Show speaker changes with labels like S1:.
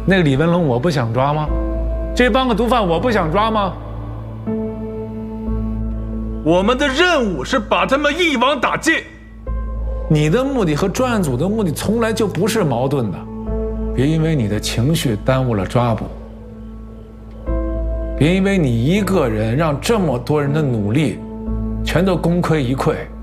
S1: 那个李文龙我不想抓吗？这帮个毒贩我不想抓吗？
S2: 我们的任务是把他们一网打尽。
S1: 你的目的和专案组的目的从来就不是矛盾的，别因为你的情绪耽误了抓捕，别因为你一个人让这么多人的努力全都功亏一篑。